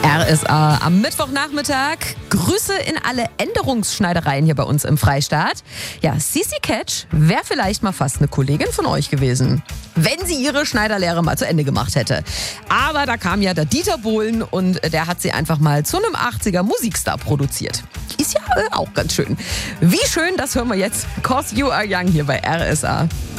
RSA am Mittwochnachmittag. Grüße in alle Änderungsschneidereien hier bei uns im Freistaat. Ja, Sisi Catch wäre vielleicht mal fast eine Kollegin von euch gewesen, wenn sie ihre Schneiderlehre mal zu Ende gemacht hätte. Aber da kam ja der Dieter Bohlen und der hat sie einfach mal zu einem 80er Musikstar produziert. Ist ja auch ganz schön. Wie schön, das hören wir jetzt. 'Cause You Are Young hier bei RSA.